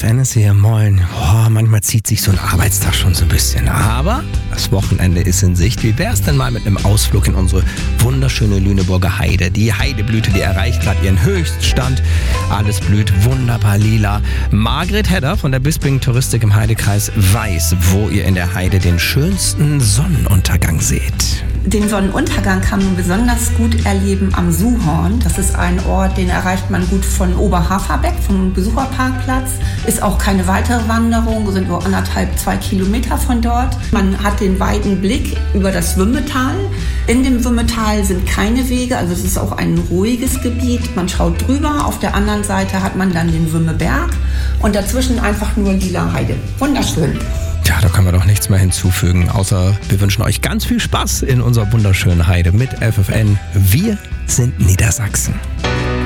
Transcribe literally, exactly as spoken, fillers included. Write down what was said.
Dennis hier, moin. Oh, manchmal zieht sich so ein Arbeitstag schon so ein bisschen. Aber das Wochenende ist in Sicht. Wie wär's denn mal mit einem Ausflug in unsere wunderschöne Lüneburger Heide? Die Heideblüte, die erreicht gerade ihren Höchststand. Alles blüht wunderbar lila. Margret Hedder von der Bisping Touristik im Heidekreis weiß, wo ihr in der Heide den schönsten Sonnenuntergang seht. Den Sonnenuntergang kann man besonders gut erleben am Suhorn. Das ist ein Ort, den erreicht man gut von Oberhaferbeck, vom Besucherparkplatz. Ist auch keine weitere Wanderung, sind nur anderthalb, zwei Kilometer von dort. Man hat den weiten Blick über das Wümmetal. In dem Wümmetal sind keine Wege, also es ist auch ein ruhiges Gebiet. Man schaut drüber, auf der anderen Seite hat man dann den Wümmeberg und dazwischen einfach nur lila Heide. Wunderschön. Ja, da können wir doch nichts mehr hinzufügen, außer wir wünschen euch ganz viel Spaß in unserer wunderschönen Heide mit F F N. Wir sind Niedersachsen.